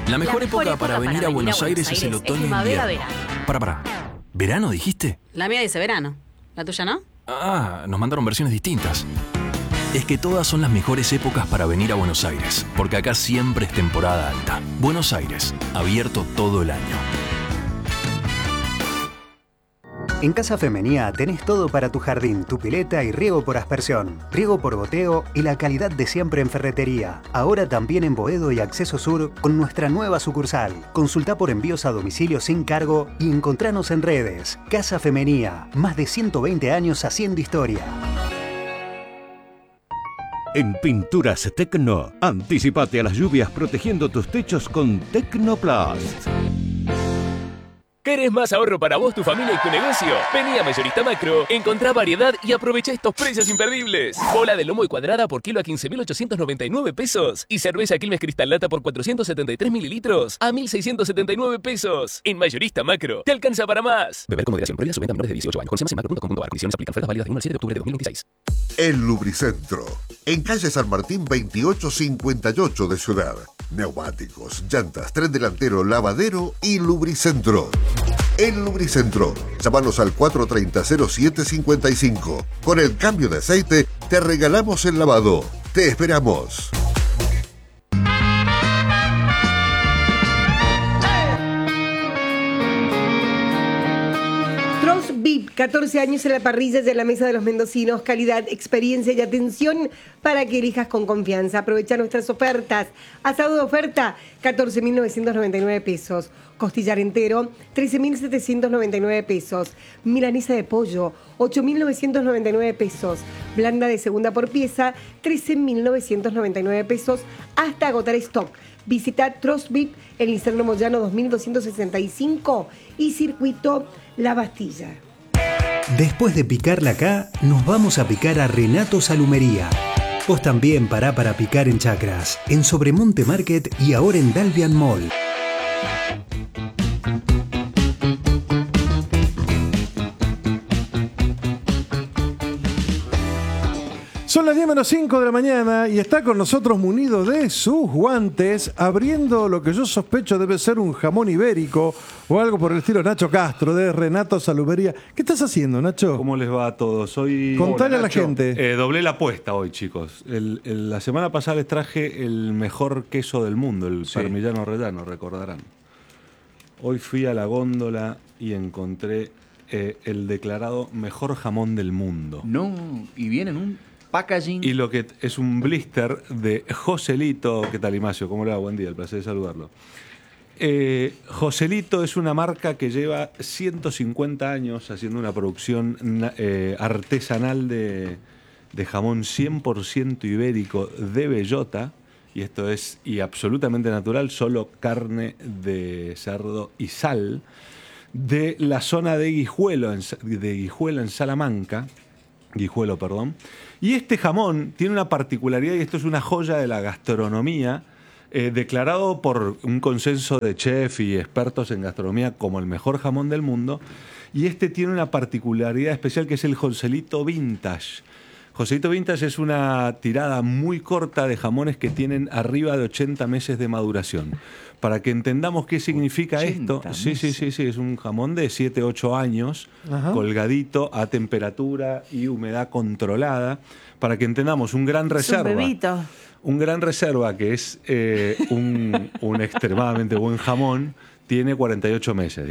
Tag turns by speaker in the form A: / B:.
A: La mejor época para venir a Buenos Aires es el otoño e invierno. Para. ¿Verano dijiste?
B: La mía dice verano. ¿La tuya no?
A: Ah, nos mandaron versiones distintas. Es que todas son las mejores épocas para venir a Buenos Aires, porque acá siempre es temporada alta. Buenos Aires, abierto todo el año.
C: En Casa Femenía tenés todo para tu jardín, tu pileta y riego por aspersión, riego por goteo y la calidad de siempre en ferretería. Ahora también en Boedo y Acceso Sur con nuestra nueva sucursal. Consultá por envíos a domicilio sin cargo y encontranos en redes. Casa Femenía, más de 120 años haciendo historia.
D: En Pinturas Tecno, anticipate a las lluvias protegiendo tus techos con Tecnoplast.
E: ¿Querés más ahorro para vos, tu familia y tu negocio? Vení a Mayorista Macro, encontrá variedad y aprovecha estos precios imperdibles. Bola de lomo y cuadrada por kilo a 15.899 pesos. Y cerveza Quilmes Cristal Lata por 473 mililitros a 1.679 pesos. En Mayorista Macro, te alcanza para más. Beber con moderación. Prohibida su venta a menores de 18 años. Consume en macro.com.ar. Condiciones aplican. Ofertas válidas del 1 al 7 de octubre de 2026.
F: El Lubricentro. En calle San Martín 2858 de Ciudad. Neumáticos, llantas, tren delantero, lavadero y Lubricentro. El Lubricentro. Llámanos al 430-0755. Con el cambio de aceite te regalamos el lavado. Te esperamos.
G: VIP, 14 años en la parrilla de la Mesa de los Mendocinos, calidad, experiencia y atención para que elijas con confianza. Aprovecha nuestras ofertas. Asado de oferta, 14.999 pesos. Costillar entero, 13.799 pesos. Milanesa de pollo, 8.999 pesos. Blanda de segunda por pieza, 13.999 pesos hasta agotar stock. Visita Trost VIP en Lisandro Moyano 2265 y Circuito La Bastilla.
C: Después de picarla acá, nos vamos a picar a Renato Salumería. Vos también pará para picar en Chacras, en Sobremonte Market y ahora en Dalvian Mall.
H: Son las 10:05 de la mañana y está con nosotros munido de sus guantes, abriendo lo que yo sospecho debe ser un jamón ibérico o algo por el estilo, Nacho Castro, de Renato Salumería. ¿Qué estás haciendo, Nacho?
I: ¿Cómo les va a todos? Hoy
H: Contale a la gente.
I: Doblé la apuesta hoy, chicos. La semana pasada les traje el mejor queso del mundo, el parmigiano reggiano, recordarán. Hoy fui a la góndola y encontré el declarado mejor jamón del mundo.
J: No, y viene en un packaging.
I: Y lo que es un blister de Joselito. ¿Qué tal, Imacio? ¿Cómo le va? Buen día, el placer de saludarlo. Joselito es una marca que lleva 150 años haciendo una producción artesanal de jamón 100% ibérico de bellota. Y esto es absolutamente natural, solo carne de cerdo y sal, de la zona de Guijuelo en Salamanca. Guijuelo, perdón. Y este jamón tiene una particularidad, y esto es una joya de la gastronomía, declarado por un consenso de chefs y expertos en gastronomía como el mejor jamón del mundo. Y este tiene una particularidad especial que es el Joselito Vintage. Joselito Vintage es una tirada muy corta de jamones que tienen arriba de 80 meses de maduración. Para que entendamos qué significa esto, sí, es un jamón de 7-8 años, colgadito a temperatura y humedad controlada, para que entendamos un gran reserva.
B: Es un bebito.
I: Un gran reserva que es un extremadamente buen jamón, tiene 48 meses.